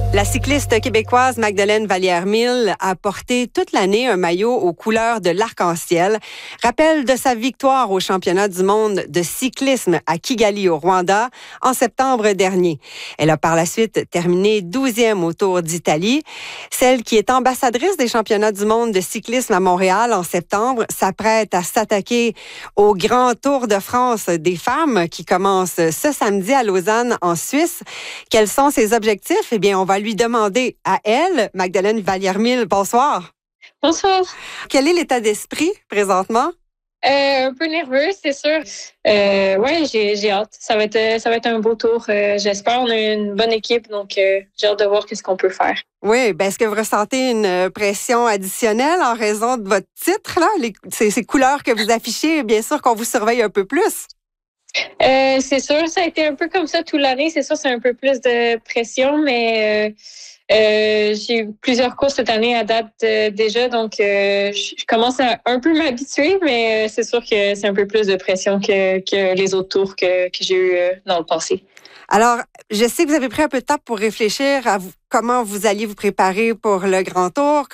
La cycliste québécoise Magdeleine Vallière-Mille a porté toute l'année un maillot aux couleurs de l'arc-en-ciel. Rappel de sa victoire au championnat du monde de cyclisme à Kigali au Rwanda en septembre dernier. Elle a par la suite terminé 12e au Tour d'Italie. Celle qui est ambassadrice des championnats du monde de cyclisme à Montréal en septembre s'apprête à s'attaquer au Grand Tour de France des femmes qui commence ce samedi à Lausanne en Suisse. Quels sont ses objectifs? Eh bien, on va lui demander à elle, Magdeleine Vallière-Mille. Bonsoir. Bonsoir. Quel est l'état d'esprit présentement? Un peu nerveuse, c'est sûr. Ouais, j'ai hâte. Ça va être un beau tour. J'espère. On a une bonne équipe, donc j'ai hâte de voir qu'est-ce qu'on peut faire. Oui, ben est-ce que vous ressentez une pression additionnelle en raison de votre titre, là? Ces couleurs que vous affichez, bien sûr qu'on vous surveille un peu plus. C'est sûr, ça a été un peu comme ça toute l'année. C'est sûr, c'est un peu plus de pression, mais j'ai eu plusieurs courses cette année à date déjà, donc je commence à un peu m'habituer, mais c'est sûr que c'est un peu plus de pression que les autres tours que j'ai eu dans le passé. Alors, je sais que vous avez pris un peu de temps pour réfléchir à comment vous alliez vous préparer pour le Grand Tour,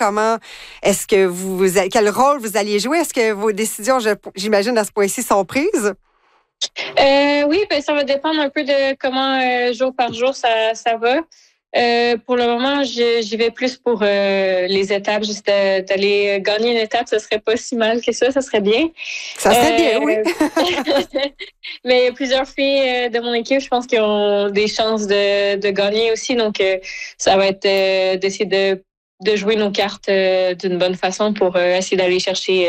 quel rôle vous alliez jouer. Est-ce que vos décisions, j'imagine, à ce point-ci, sont prises? Oui, ben ça va dépendre un peu de comment jour par jour ça va. Pour le moment, j'y vais plus pour les étapes, juste d'aller gagner une étape, ce serait pas si mal que ça serait bien. Ça serait bien, oui. Mais il y a plusieurs filles de mon équipe, je pense, qui ont des chances de gagner aussi, donc ça va être d'essayer de jouer nos cartes d'une bonne façon pour essayer d'aller chercher